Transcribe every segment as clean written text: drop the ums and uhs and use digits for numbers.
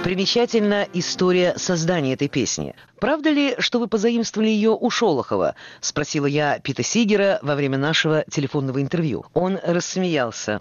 Примечательна история создания этой песни. «Правда ли, что вы позаимствовали ее у Шолохова?» – спросила я Пита Сигера во время нашего телефонного интервью. Он рассмеялся.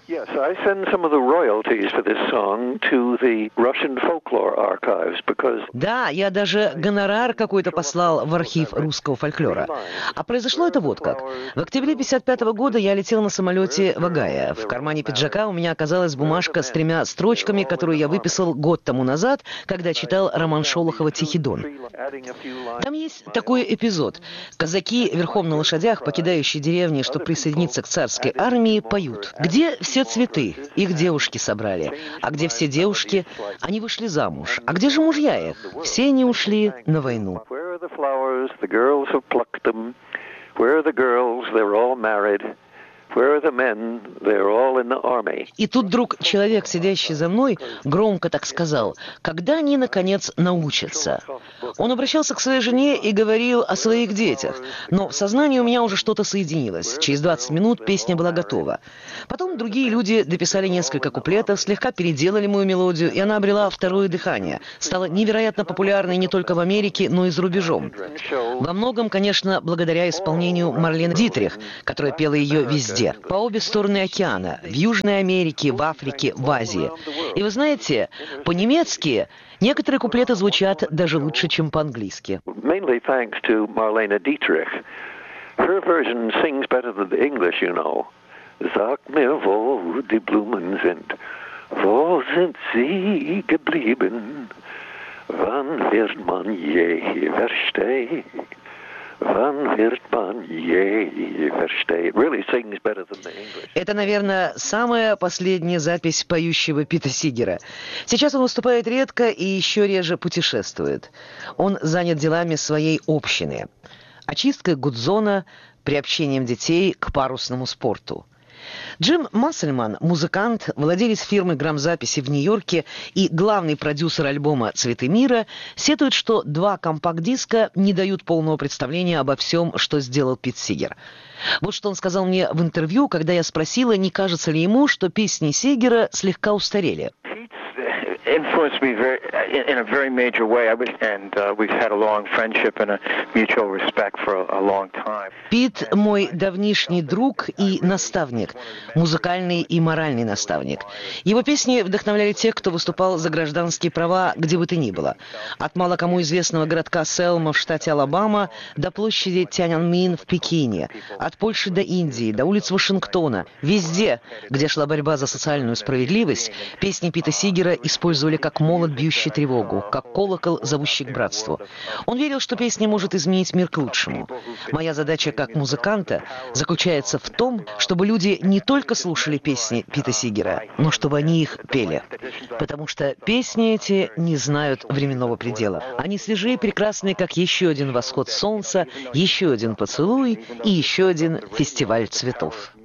Да, я даже гонорар какой-то послал в архив русского фольклора. А произошло это вот как. В октябре 1955 года я летел на самолете в Огайо. В кармане пиджака у меня оказалась бумажка с 3 строчками, которую я выписал год тому назад, когда читал роман Шолохова «Тихий Дон». Там есть такой эпизод. Казаки верхом на лошадях, покидающие деревни, чтобы присоединиться к царской армии, поют. «Где все цветы? Их девушки собрали. А где все девушки? Они вышли замуж. А где же мужья их? Все они ушли на войну». И тут вдруг человек, сидящий за мной, громко так сказал: «Когда они, наконец, научатся?» Он обращался к своей жене и говорил о своих детях, но в сознании у меня уже что-то соединилось. Через 20 минут песня была готова. Потом другие люди дописали несколько куплетов, слегка переделали мою мелодию, и она обрела второе дыхание. Стала невероятно популярной не только в Америке, но и за рубежом. Во многом, конечно, благодаря исполнению Марлен Дитрих, которая пела ее везде. По обе стороны океана, в Южной Америке, в Африке, в Азии. И вы знаете, по-немецки некоторые куплеты звучат даже лучше, чем по-английски. Sag mir, wo die Blumen sind, wo sind sie geblieben, wann wird man je verstehen? Это, наверное, самая последняя запись поющего Пита Сигера. Сейчас он выступает редко и еще реже путешествует. Он занят делами своей общины. Очисткой гудзона, приобщением детей к парусному спорту. Джим Массельман, музыкант, владелец фирмы грамзаписи в Нью-Йорке и главный продюсер альбома «Цветы мира», сетует, что 2 компакт-диска не дают полного представления обо всем, что сделал Пит Сигер. Вот что он сказал мне в интервью, когда я спросила, не кажется ли ему, что песни Сигера слегка устарели. Influenced me in a very major way, and we've had a long friendship and a mutual respect for a long time. Пит – мой давнишний друг и наставник, музыкальный и моральный наставник. Его песни вдохновляли тех, кто выступал за гражданские права где бы то ни было. От мало кому известного городка Селма в штате Алабама до площади Тяньаньмин в Пекине, от Польши до Индии, до улиц Вашингтона. Везде, где шла борьба за социальную справедливость, песни Пита Сигера использовали как молот, бьющий тревогу, как колокол, зовущий к братству. Он верил, что песня может изменить мир к лучшему. Моя задача как музыканта заключается в том, чтобы люди не только слушали песни Пита Сигера, но чтобы они их пели. Потому что песни эти не знают временного предела. Они свежие и прекрасные, как еще один восход солнца, еще один поцелуй и еще один фестиваль цветов.